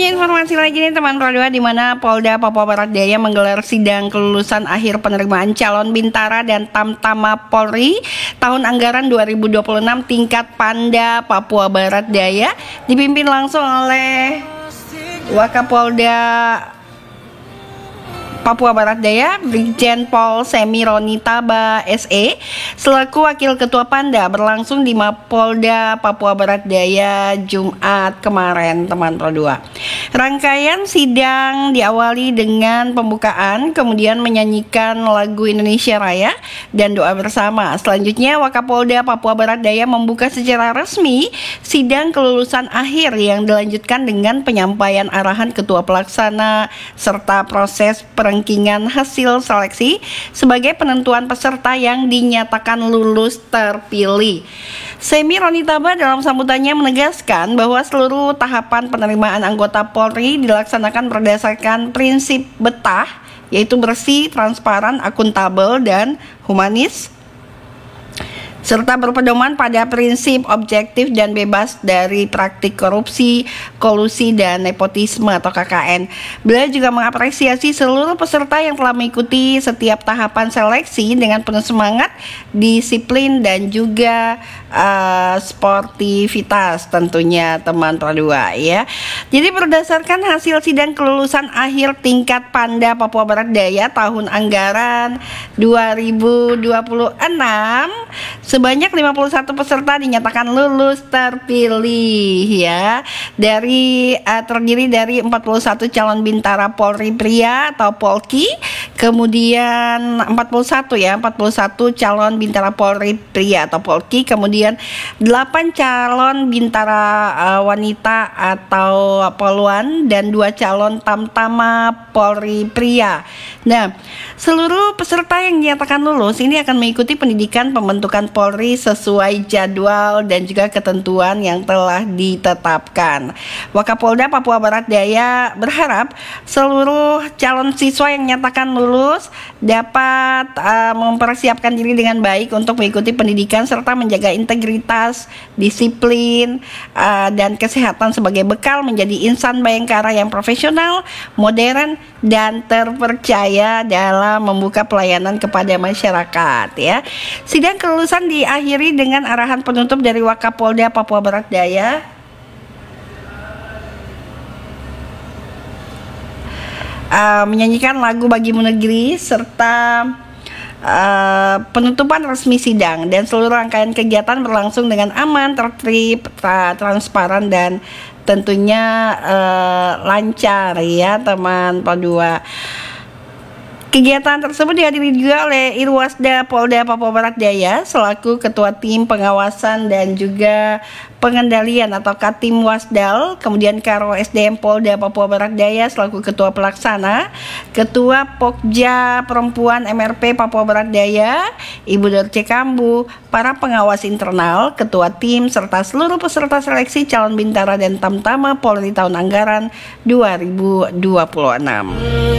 informasi lagi nih teman Pro 2, di mana Polda Papua Barat Daya menggelar sidang kelulusan akhir penerimaan calon Bintara dan Tamtama Polri tahun anggaran 2026 tingkat Panda Papua Barat Daya, dipimpin langsung oleh Wakapolda Papua Barat Daya, Brigjen Pol Semi Roni Taba SE, selaku Wakil Ketua Panda, berlangsung di Mapolda Papua Barat Daya Jumat kemarin, teman Pro 2. Rangkaian sidang diawali dengan pembukaan, kemudian menyanyikan lagu Indonesia Raya dan doa bersama. Selanjutnya Wakapolda Papua Barat Daya membuka secara resmi sidang kelulusan akhir yang dilanjutkan dengan penyampaian arahan Ketua Pelaksana serta proses rankingan hasil seleksi sebagai penentuan peserta yang dinyatakan lulus terpilih. Semi Roni Taba dalam sambutannya menegaskan bahwa seluruh tahapan penerimaan anggota Polri dilaksanakan berdasarkan prinsip betah, yaitu bersih, transparan, akuntabel, dan humanis, serta berpedoman pada prinsip objektif dan bebas dari praktik korupsi, kolusi, dan nepotisme atau KKN. Beliau juga mengapresiasi seluruh peserta yang telah mengikuti setiap tahapan seleksi dengan penuh semangat, disiplin, dan juga sportivitas tentunya, teman Pro 2 ya. Jadi berdasarkan hasil sidang kelulusan akhir tingkat Panda Papua Barat Daya tahun anggaran 2026, sebanyak 51 peserta dinyatakan lulus terpilih ya. Terdiri dari 41 calon Bintara Polri pria atau Polki, kemudian 41 calon Bintara Polri pria atau Polki, kemudian 8 calon Bintara wanita atau Poluan, dan 2 calon Tamtama Polri pria. Nah, seluruh peserta yang dinyatakan lulus ini akan mengikuti pendidikan pembentukan Polri sesuai jadwal dan juga ketentuan yang telah ditetapkan. Wakapolda Papua Barat Daya berharap seluruh calon siswa yang dinyatakan lulus dapat mempersiapkan diri dengan baik untuk mengikuti pendidikan serta menjaga integritas, disiplin, dan kesehatan sebagai bekal menjadi insan Bayangkara yang profesional, modern, dan terpercaya dalam membuka pelayanan kepada masyarakat ya. Sidang kelulusan diakhiri dengan arahan penutup dari Wakapolda Papua Barat Daya. Menyanyikan lagu Bagimu Negeri serta penutupan resmi sidang, dan seluruh rangkaian kegiatan berlangsung dengan aman, tertib, transparan, dan tentunya lancar ya, teman Pro 2. Kegiatan tersebut dihadiri juga oleh Irwasda Polda Papua Barat Daya selaku Ketua Tim Pengawasan dan juga Pengendalian atau Katim Wasdal, kemudian Karo SDM Polda Papua Barat Daya selaku Ketua Pelaksana, Ketua Pokja Perempuan MRP Papua Barat Daya, Ibu Dorce Kambu, para pengawas internal, Ketua Tim, serta seluruh peserta seleksi calon Bintara dan Tamtama Polri tahun anggaran 2026.